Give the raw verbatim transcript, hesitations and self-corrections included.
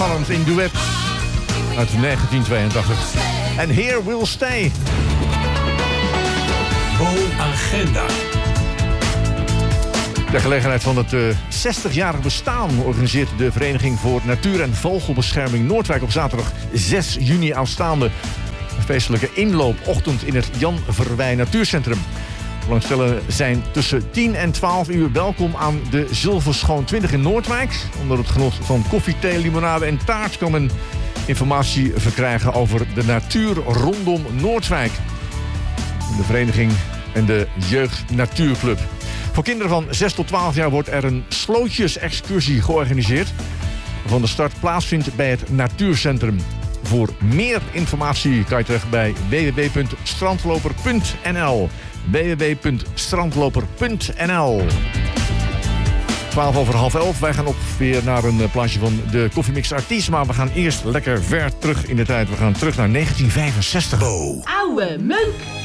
in duet uit negentien tweeëntachtig. En Here We'll Stay. Bo-agenda. Ter gelegenheid van het uh, zestigjarig bestaan organiseert de Vereniging voor Natuur- en Vogelbescherming Noordwijk op zaterdag zes juni aanstaande een feestelijke inloopochtend in het Jan Verwij Natuurcentrum. Belangstellenden zijn tussen tien en twaalf uur welkom aan de Zilverschoon twintig in Noordwijk. Onder het genot van koffie, thee, limonade en taart kan men informatie verkrijgen over de natuur rondom Noordwijk. De vereniging en de Jeugd Natuurclub. Voor kinderen van zes tot twaalf jaar wordt er een slootjesexcursie georganiseerd, waarvan de start plaatsvindt bij het Natuurcentrum. Voor meer informatie kan je terecht bij w w w punt strandloper punt n l. w w w punt strandloper punt n l. twaalf over half elf. Wij gaan op weer naar een plaatje van de Koffiemix Artiest. Maar we gaan eerst lekker ver terug in de tijd. We gaan terug naar negentien vijfenzestig. Oude meuk.